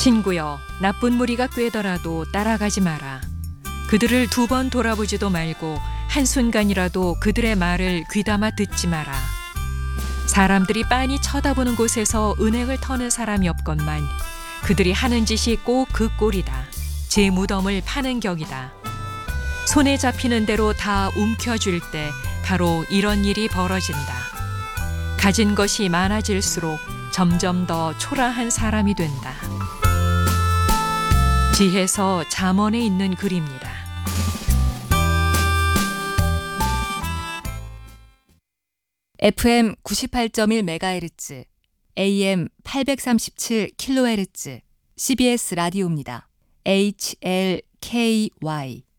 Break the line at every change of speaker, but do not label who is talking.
친구여, 나쁜 무리가 꿰더라도 따라가지 마라. 그들을 2번 돌아보지도 말고 한순간이라도 그들의 말을 귀담아 듣지 마라. 사람들이 빤히 쳐다보는 곳에서 은행을 터는 사람이 없건만 그들이 하는 짓이 꼭 그 꼴이다. 제 무덤을 파는 격이다. 손에 잡히는 대로 다 움켜쥘 때 바로 이런 일이 벌어진다. 가진 것이 많아질수록 점점 더 초라한 사람이 된다. 지혜서 잠언에 있는 글입니다.
FM 98.1MHz, AM 837kHz, CBS 라디오입니다. HLKY